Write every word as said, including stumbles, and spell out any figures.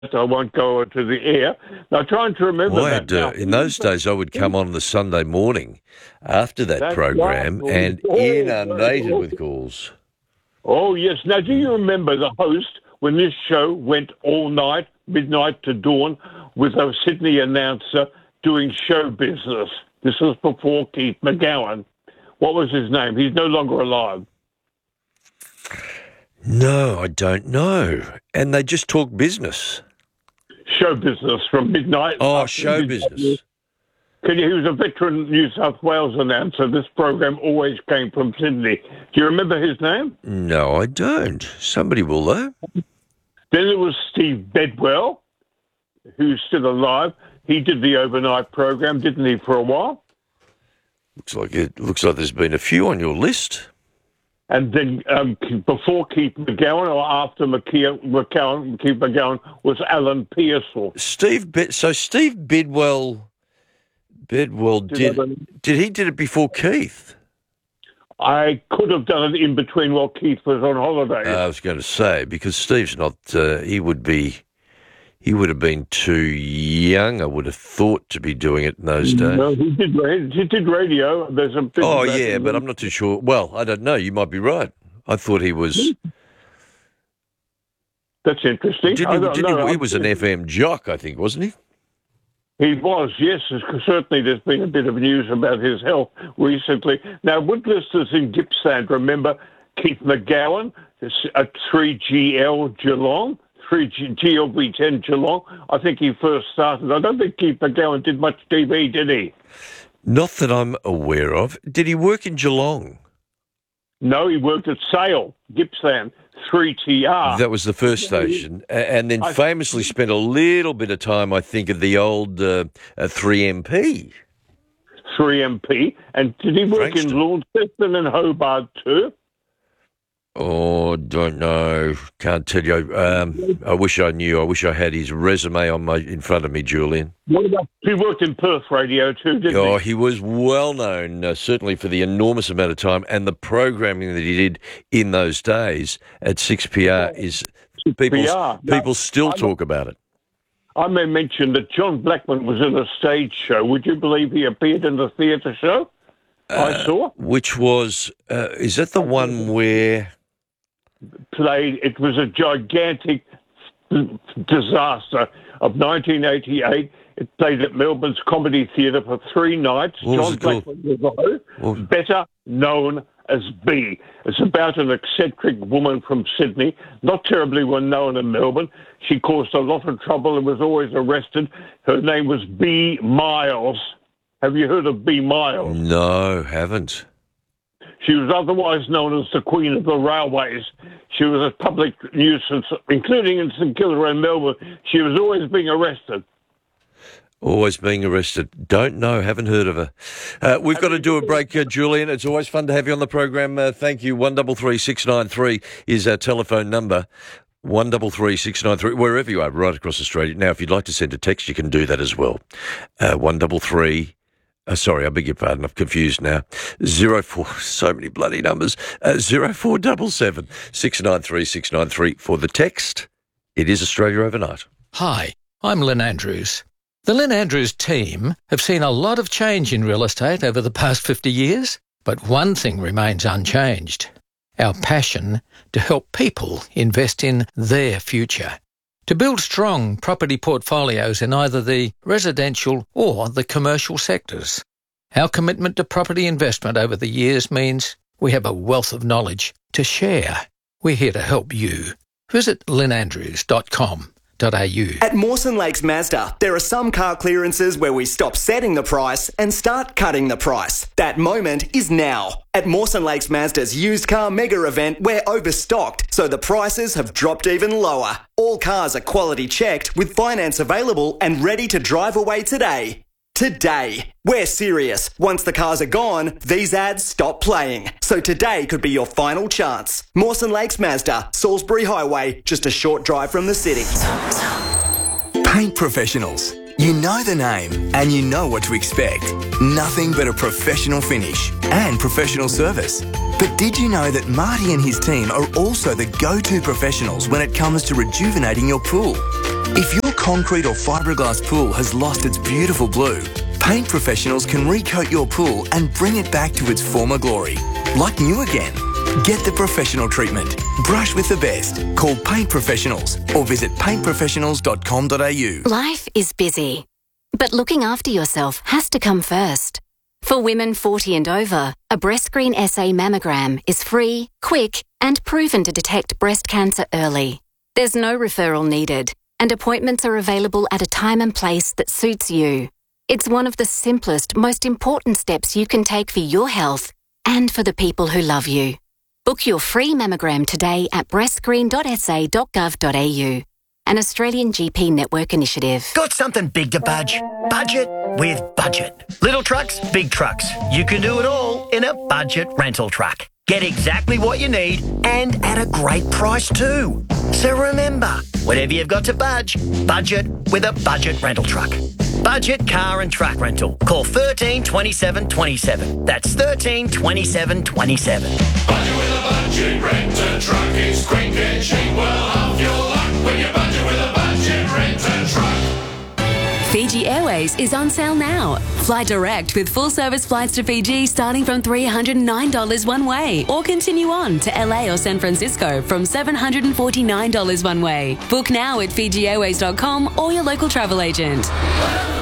I won't go to the air. Now, trying to remember Well, that. uh, Now, in those days, I would come on the Sunday morning after that That's program right. and Oh, inundated oh, with calls. Oh, yes. Now, do you remember the host when this show went all night, midnight to dawn, with a Sydney announcer doing show business? This was before Keith McGowan. What was his name? He's no longer alive. No, I don't know. And they just talk business. Show business from midnight. Oh, show business. Can you, he was a veteran New South Wales announcer. This program always came from Sydney. Do you remember his name? No, I don't. Somebody will, though. Then there was Steve Bedwell, who's still alive. He did the overnight program, didn't he, for a while? Looks like it looks like there's been a few on your list. And then um, before Keith McGowan or after McKeown, McGowan, Keith McGowan was Alan Pearsall. Steve Bid- so Steve Bidwell Bidwell did did, did he did it before Keith? I could have done it in between while Keith was on holiday. Uh, I was going to say, because Steve's not, uh, he would be, he would have been too young, I would have thought, to be doing it in those days. No, he did, he did radio. There's a big oh, yeah, but I'm not too sure. Well, I don't know. You might be right. I thought he was... That's interesting. Didn't he, didn't know, he, he was an F M jock, I think, wasn't he? He was, yes. Certainly there's been a bit of news about his health recently. Now, would listeners in Gippsland remember Keith McGowan at three G L Geelong, three G L V ten Geelong? I think he first started. I don't think Keith McGowan did much T V, did he? Not that I'm aware of. Did he work in Geelong? No, he worked at Sale, Gippsland, three T R. That was the first station. And then famously spent a little bit of time, I think, at the old uh, uh, three M P. three M P. And did he work Frankston. in Launceston and Hobart too? Oh, don't know. Can't tell you. Um, I wish I knew. I wish I had his resume on my in front of me, Julian. What about, he worked in Perth radio too, didn't Oh, he? he was well known, uh, certainly for the enormous amount of time and the programming that he did in those days at six P R is people people still talk about it. I may mention that John Blackman was in a stage show. Would you believe he appeared in the theatre show? Uh, I saw. Which was, uh, is that the one where... Played, it was a gigantic disaster of nineteen eighty-eight. It played at Melbourne's Comedy Theatre for three nights. What was John it called? Blackman was the host, What? better known as B. It's about an eccentric woman from Sydney, not terribly well known in Melbourne. She caused a lot of trouble and was always arrested. Her name was B. Miles. Have you heard of B. Miles? No, haven't. She was otherwise known as the Queen of the Railways. She was a public nuisance, including in St Kilda and Melbourne. She was always being arrested. Always being arrested. Don't know, haven't heard of her. Uh, we've got to do a break, uh, Julian. It's always fun to have you on the program. Uh, thank you. one three three six nine three is our telephone number. one three three six nine three, wherever you are, right across Australia. Now, if you'd like to send a text, you can do that as well. Uh, one three three Uh, sorry, I beg your pardon. I'm confused now. Zero four, so many bloody numbers. Uh, zero four double seven six nine three six nine three for the text. It is Australia Overnight. Hi, I'm Lynn Andrews. The Lynn Andrews team have seen a lot of change in real estate over the past fifty years, but one thing remains unchanged: our passion to help people invest in their future. To build strong property portfolios in either the residential or the commercial sectors. Our commitment to property investment over the years means we have a wealth of knowledge to share. We're here to help you. Visit lynn andrews dot com dot a u. At Mawson Lakes Mazda, there are some car clearances where we stop setting the price and start cutting the price. That moment is now. At Mawson Lakes Mazda's used car mega event, we're overstocked, so the prices have dropped even lower. All cars are quality checked with finance available and ready to drive away today. Today. We're serious. Once the cars are gone, these ads stop playing. So today could be your final chance. Mawson Lakes Mazda, Salisbury Highway, just a short drive from the city. Paint professionals. You know the name and you know what to expect. Nothing but a professional finish and professional service. But did you know that Marty and his team are also the go-to professionals when it comes to rejuvenating your pool? If your concrete or fiberglass pool has lost its beautiful blue, Paint Professionals can recoat your pool and bring it back to its former glory, like new again. Get the professional treatment. Brush with the best. Call Paint Professionals or visit paint professionals dot com dot a u. Life is busy, but looking after yourself has to come first. For women forty and over, a BreastScreen S A mammogram is free, quick, and proven to detect breast cancer early. There's no referral needed, and appointments are available at a time and place that suits you. It's one of the simplest, most important steps you can take for your health and for the people who love you. Book your free mammogram today at breast screen dot s a dot gov dot a u. An Australian G P network initiative. Got something big to budge? Budget with Budget. Little trucks, big trucks. You can do it all in a budget rental truck. Get exactly what you need and at a great price too. So remember, whatever you've got to budge, budget with a budget rental truck. Budget car and truck rental. Call thirteen twenty-seven twenty-seven. That's thirteen twenty-seven twenty-seven. Budget with a budget renter truck is quick and cheap. Well, half your luck when you budget with a budget renter truck. Fiji Airways is on sale now. Fly direct with full service flights to Fiji starting from three hundred nine dollars one way, or continue on to L A or San Francisco from seven hundred forty-nine dollars one way. Book now at fiji airways dot com or your local travel agent.